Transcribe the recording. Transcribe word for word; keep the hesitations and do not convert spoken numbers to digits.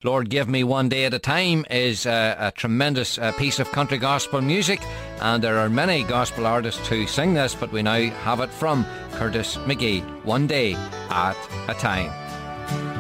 Lord Give Me One Day at a Time is a, a tremendous uh, piece of country gospel music, and there are many gospel artists who sing this, but we now have it from Curtis McGee, One Day at a Time.